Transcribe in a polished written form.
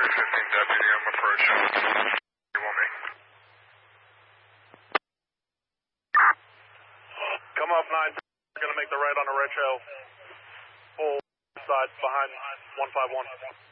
315 deputy, I'm approaching. You want me? Come up 9, gonna make the right on a retro. Full side behind 151.